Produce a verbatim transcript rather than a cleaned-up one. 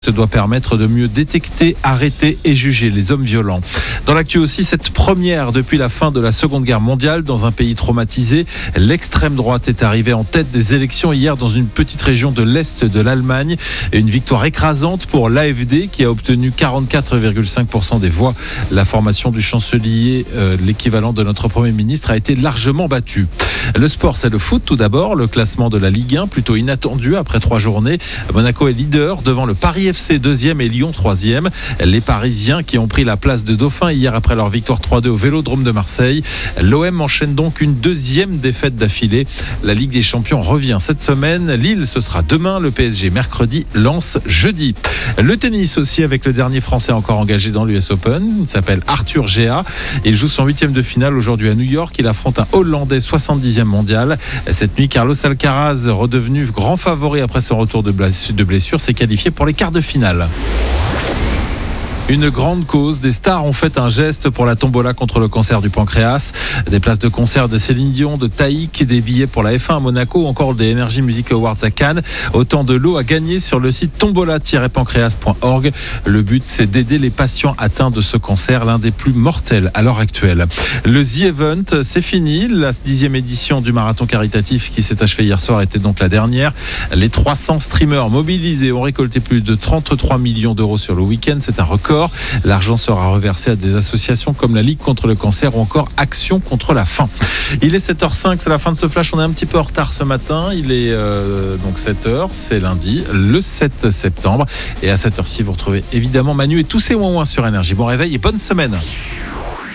doit permettre de mieux détecter, arrêter et juger les hommes violents. Dans l'actu aussi, cette première depuis la fin de la Seconde Guerre mondiale dans un pays traumatisé, l'extrême droite est arrivée en tête des élections hier dans une petite région de l'Est de l'Allemagne. Et une victoire écrasante pour l'A F D qui a obtenu quarante-quatre virgule cinq pour cent des voix. La formation du chancelier, euh, l'équivalent de notre Premier ministre, a été largement battue. Le sport, c'est le foot tout d'abord. Le classement de la Ligue un, plutôt inattendu après trois journées. Monaco est leader devant le Paris F C deuxième et Lyon troisième. Les Parisiens qui ont pris la place de Dauphin hier après leur victoire trois deux au Vélodrome de Marseille. L'O M enchaîne donc une deuxième défaite d'affilée. La Ligue des Champions revient cette semaine. Lille, ce sera demain. Le P S G mercredi. Lens jeudi. Le tennis aussi avec le dernier Français encore engagé dans l'U S Open. Il s'appelle Arthur Gea. Il joue son huitième de finale aujourd'hui à New York. Il affronte un Hollandais soixante-dixième mondial. Cette nuit, Carlos Alcaraz, redevenu grand favori après son retour de blessure, s'est qualifié pour les quarts de finale. Une grande cause, des stars ont fait un geste pour la tombola contre le cancer du pancréas. Des places de concert de Céline Dion, de Taïk, des billets pour la F un à Monaco, encore des Energy Music Awards à Cannes. Autant de lots à gagner sur le site tombola tiret pancréas point org. Le but, c'est d'aider les patients atteints de ce cancer, l'un des plus mortels à l'heure actuelle. Le The Event, c'est fini. La dixième édition du marathon caritatif qui s'est achevé hier soir était donc la dernière. Les trois cents streamers mobilisés ont récolté plus de trente-trois millions d'euros sur le week-end. C'est un record. L'argent sera reversé à des associations comme la Ligue contre le cancer ou encore Action contre la faim. Il est sept heures cinq, c'est la fin de ce flash. On est un petit peu en retard ce matin. Il est euh, donc sept heures, c'est lundi, le sept septembre. Et à cette heure-ci, vous retrouvez évidemment Manu et tous ses ouin-ouin sur Énergie. Bon réveil et bonne semaine.